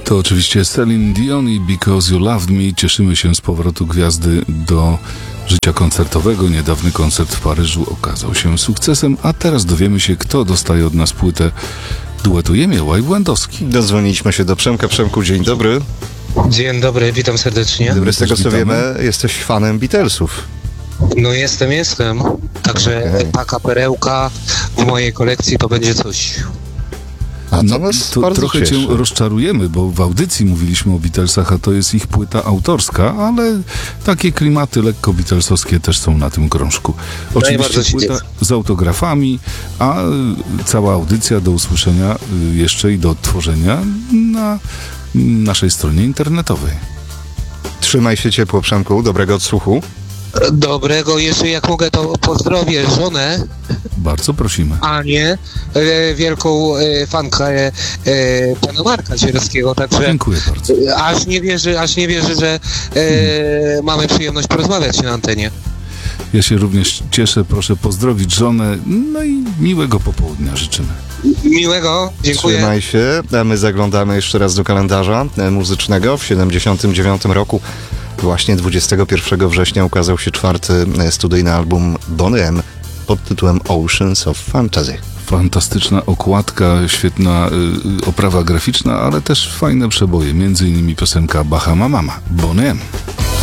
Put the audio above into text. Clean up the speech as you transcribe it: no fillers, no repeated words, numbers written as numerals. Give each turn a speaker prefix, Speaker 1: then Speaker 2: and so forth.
Speaker 1: To oczywiście Celine Dion i Because You Loved Me. Cieszymy się z powrotu gwiazdy do życia koncertowego. Niedawny koncert w Paryżu okazał się sukcesem, a teraz dowiemy się, kto dostaje od nas płytę duetu Jemioła i Błędowski.
Speaker 2: Dodzwoniliśmy się do Przemka. Przemku, dzień dobry.
Speaker 3: Dzień dobry, witam serdecznie.
Speaker 2: Dobry, z tego co
Speaker 1: witamy.
Speaker 2: wiemy, jesteś fanem Beatlesów.
Speaker 3: No jestem. Także taka perełka w mojej kolekcji to będzie coś.
Speaker 2: A
Speaker 1: No,
Speaker 2: to nas
Speaker 1: to
Speaker 2: bardzo
Speaker 1: trochę
Speaker 2: cieszy.
Speaker 1: cię rozczarujemy, bo w audycji mówiliśmy o Beatlesach, a to jest ich płyta autorska, ale takie klimaty lekko beatlesowskie też są na tym krążku. Oczywiście
Speaker 3: bardzo się
Speaker 1: płyta
Speaker 3: cieszę.
Speaker 1: z autografami, a cała audycja do usłyszenia jeszcze i do odtworzenia na naszej stronie internetowej.
Speaker 2: Trzymaj się ciepło, Przemku. Dobrego odsłuchu.
Speaker 3: Dobrego, jeszcze jak mogę, to pozdrowię żonę,
Speaker 1: Bardzo prosimy.
Speaker 3: Anię, wielką fankę pana Marka Sierowskiego, także
Speaker 1: Dziękuję bardzo.
Speaker 3: aż nie wierzy, że mamy przyjemność porozmawiać na antenie.
Speaker 1: Ja się również cieszę, proszę pozdrowić żonę, no i miłego popołudnia życzymy.
Speaker 3: Miłego, dziękuję.
Speaker 2: Trzymaj się. A my zaglądamy jeszcze raz do kalendarza muzycznego. W 79 roku, właśnie 21 września, ukazał się czwarty studyjny album Boney M pod tytułem Oceans of Fantasy.
Speaker 1: Fantastyczna okładka, świetna oprawa graficzna, ale też fajne przeboje, między innymi piosenka Bahama Mama, Boney M.